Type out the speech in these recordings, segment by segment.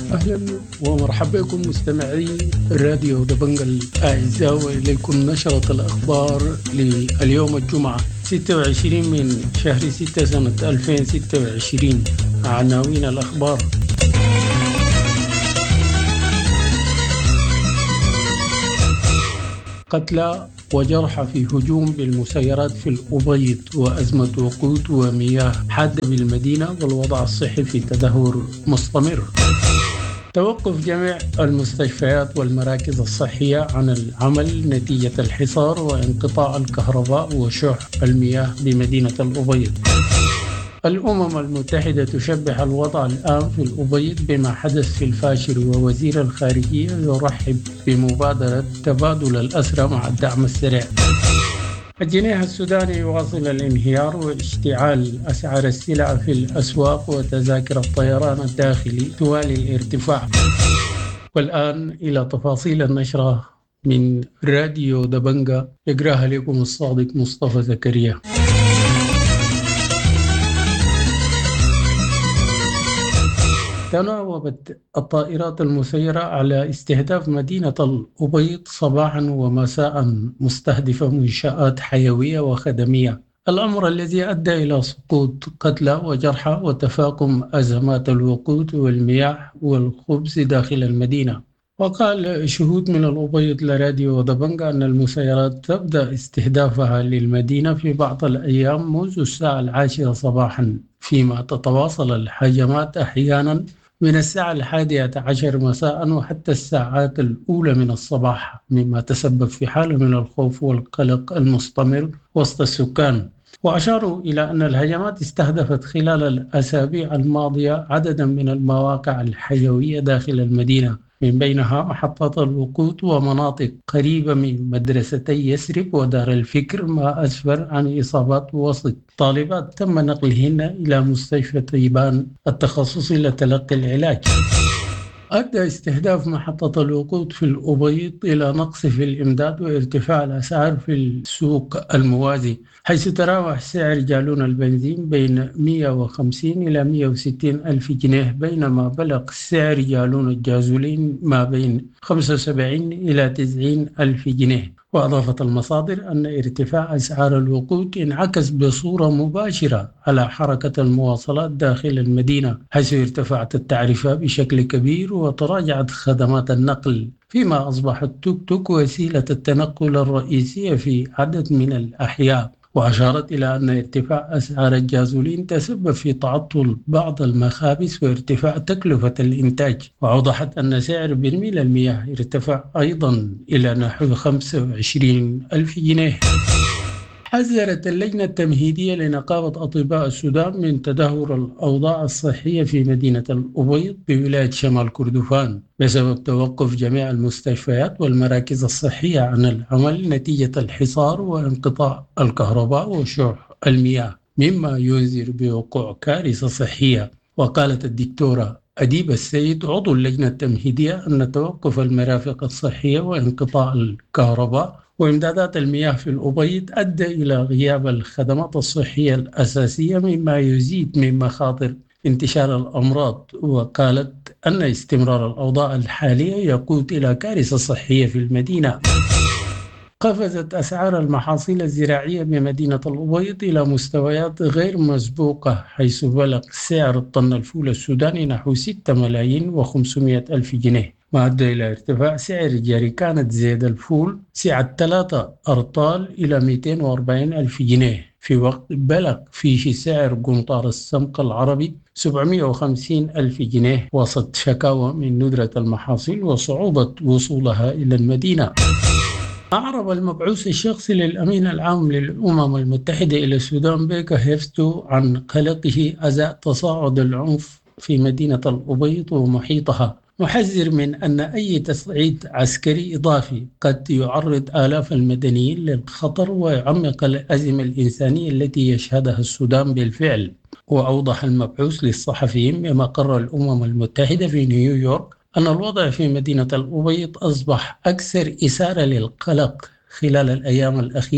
أهلا ومرحبا بكم مستمعي راديو دبنج الأعزاء، وإليكم نشرة الأخبار لليوم الجمعة 26 من شهر 6 سنة 2026. عناوين الأخبار: قتلى وجرحى في هجوم بالمسيرات في الأبيض، وأزمة وقود ومياه حادة بالمدينة، والوضع الصحي في تدهور مستمر. توقف جميع المستشفيات والمراكز الصحية عن العمل نتيجة الحصار وانقطاع الكهرباء وشح المياه بمدينة الأبيض. الأمم المتحدة تشبه الوضع الآن في الأبيض بما حدث في الفاشر، ووزير الخارجية يرحب بمبادرة تبادل الأسرى مع الدعم السريع. الجنيه السوداني يواصل الانهيار واشتعال أسعار السلع في الأسواق، وتذاكر الطيران الداخلي توالي الارتفاع. والآن إلى تفاصيل النشرة من راديو دبنجة، يقرأها لكم الصادق مصطفى زكريا. تناوبت الطائرات المسيرة على استهداف مدينة الأبيض صباحا ومساء، مستهدفة منشآت حيوية وخدمية، الأمر الذي أدى إلى سقوط قتلى وجرحى وتفاقم أزمات الوقود والمياه والخبز داخل المدينة. وقال شهود من الأبيض لراديو دبنجة أن المسيرات تبدأ استهدافها للمدينة في بعض الأيام منذ الساعة 10 صباحا، فيما تتواصل الهجمات أحيانا من الساعة 11 مساء وحتى الساعات الأولى من الصباح، مما تسبب في حالة من الخوف والقلق المستمر وسط السكان. وأشاروا إلى أن الهجمات استهدفت خلال الأسابيع الماضية عددا من المواقع الحيوية داخل المدينة، من بينها محطات الوقود ومناطق قريبة من مدرستي يثرب ودار الفكر، ما أسفر عن إصابات وسط طالبات تم نقلهن إلى مستشفى طيبان التخصصي لتلقي العلاج. أدى استهداف محطة الوقود في الأبيض إلى نقص في الإمداد وارتفاع الأسعار في السوق الموازي، حيث تراوح سعر جالون البنزين بين 150 إلى 160 ألف جنيه، بينما بلغ سعر جالون الجازولين ما بين 75 إلى 90 ألف جنيه. وأضافت المصادر أن ارتفاع أسعار الوقود انعكس بصورة مباشرة على حركة المواصلات داخل المدينة، حيث ارتفعت التعرفة بشكل كبير وتراجعت خدمات النقل، فيما أصبح التوك توك وسيلة التنقل الرئيسية في عدد من الأحياء. وأشارت إلى أن ارتفاع أسعار الجازولين تسبب في تعطل بعض المخابز وارتفاع تكلفة الإنتاج. وأوضحت أن سعر برميل المياه ارتفع أيضا إلى نحو 25 ألف جنيه. حذرت اللجنة التمهيدية لنقابة أطباء السودان من تدهور الأوضاع الصحية في مدينة الأبيض بولاية شمال كردفان بسبب توقف جميع المستشفيات والمراكز الصحية عن العمل نتيجة الحصار وانقطاع الكهرباء وشح المياه، مما ينذر بوقوع كارثة صحية. وقالت الدكتورة أديب السيد عضو اللجنة التمهيدية أن توقف المرافق الصحية وانقطاع الكهرباء وإمدادات المياه في الأبيض أدى إلى غياب الخدمات الصحية الأساسية، مما يزيد من مخاطر انتشار الأمراض. وقالت أن استمرار الأوضاع الحالية يقود إلى كارثة صحية في المدينة. قفزت أسعار المحاصيل الزراعية بمدينة الأبيض إلى مستويات غير مسبوقة، حيث بلغ سعر الطن الفول السوداني نحو 6,500,000 جنيه، ما أدى إلى ارتفاع سعر جريكانة زيت الفول سعة 3 أرطال إلى 240,000 جنيه، في وقت بلغ فيه سعر قنطار السمق العربي 750,000 جنيه، وسط شكاوى من ندرة المحاصيل وصعوبة وصولها إلى المدينة. أعرب المبعوث الشخصي للأمين العام للأمم المتحدة إلى السودان بيكا هيفتو عن قلقه أزاء تصاعد العنف في مدينة الأبيض ومحيطها، محذر من أن أي تصعيد عسكري إضافي قد يعرض آلاف المدنيين للخطر ويعمق الأزمة الإنسانية التي يشهدها السودان بالفعل. وأوضح المبعوث للصحفيين بمقر الأمم المتحدة في نيويورك أن الوضع في مدينة الأبيض أصبح أكثر إثارة للقلق خلال الأيام الأخيرة،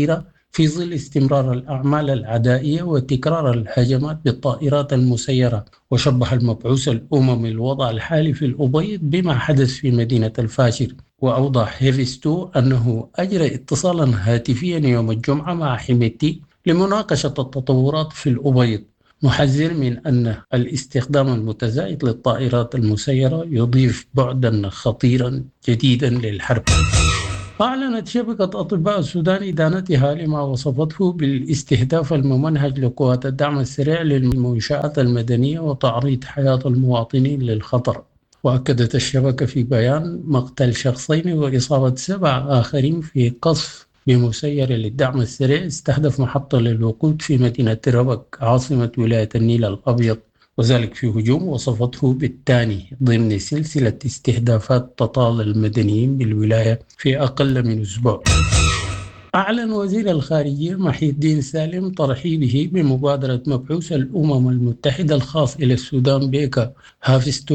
في ظل استمرار الأعمال العدائية وتكرار الهجمات بالطائرات المسيرة. وشبه المبعوث الأممي الوضع الحالي في الأبيض بما حدث في مدينة الفاشر. وأوضح هيفستو أنه أجرى اتصالا هاتفيا يوم الجمعة مع حميتي لمناقشة التطورات في الأبيض، محذر من أن الاستخدام المتزايد للطائرات المسيرة يضيف بعدا خطيرا جديدا للحرب. أعلنت شبكة أطباء السودان إدانتها لما وصفته بالاستهداف الممنهج لقوات الدعم السريع للمنشآت المدنية وتعريض حياة المواطنين للخطر. وأكدت الشبكة في بيان مقتل شخصين وإصابة 7 آخرين في قصف بمسير للدعم السريع استهدف محطة للوقود في مدينة ربك عاصمة ولاية النيل الأبيض، وذلك في هجوم وصفته بالثاني ضمن سلسلة استهدافات تطال المدنيين بالولاية في أقل من أسبوع. أعلن وزير الخارجية محي الدين سالم ترحيبه بمبادرة مبعوث الأمم المتحدة الخاص إلى السودان بيكا هافستو